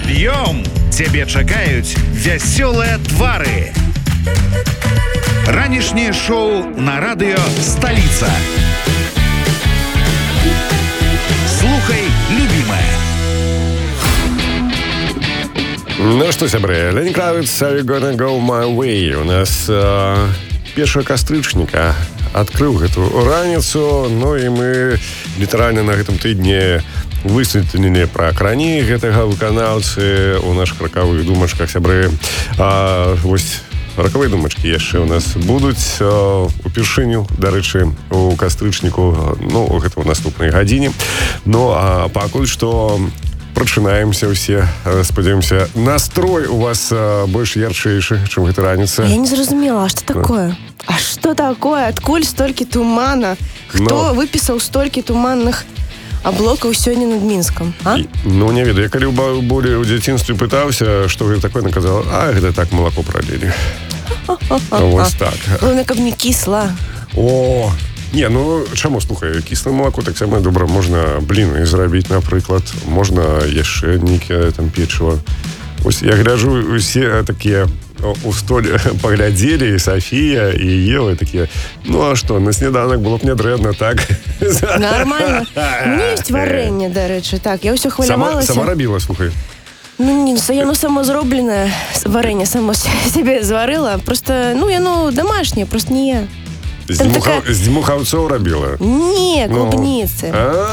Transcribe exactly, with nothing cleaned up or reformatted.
Пад'ём! Цябе чакаюць вясёлыя твары. Ранішняе шоу на радыё «Сталіца». Слухай, любимая. Ну што, сябры, Lenny Kravitz, I'm gonna go my way. У нас э, першага кастрычніка адкрыў гэту раніцу, ну і мы літаральна на гэтым тыдні высветлены пра крані гэтага выканаўцы у нашых ракавых думачках, сябры. А, вось ракавыя думачкі яшчэ ў нас будуць а, упершыню, дарэчы, у кастрычніку, ну, гэта ў наступнай гадзіне. Ну, а пакуль што прачынаемся ўсе, спадзяёмся, настрой у вас а, больш ярчэйшы, чым гэта раніца. Я не зразумела, а што такое? А што такое? Адкуль столькі тумана? Хто Ну. выпісаў столькі туманных аблокаў сёння над Мінскам, а? І, ну, не ведаю, я калі ў болі ў дзяцінстве пытаўся, што гэта такое, наказала, а, гэта так малако пралілі. Вось так. Главное, каб не кісла. О, не, ну, чаму, слухай, кіслае малако таксама добра, можна бліны зрабіць, напрыклад, можна яшчэ нейкае там печыва. Ось я гляджу, усе такія у столь паглядзелі, і Сафія, і Ева, такія, ну, а што, на сняданак было б нядрэнна, так? Нормально. У меня есть варэнне, дарэчы, так, я ўсё Сама, хвалявалася. сама рабіла, слухай. Ну, не, яно само зробленае, варэнне само себе зварыла, просто, ну, яно домашняе, просто не я. З Там дмуха... такая- з дмухаўцоў рабіла. Не, Ну. клубніцы. А,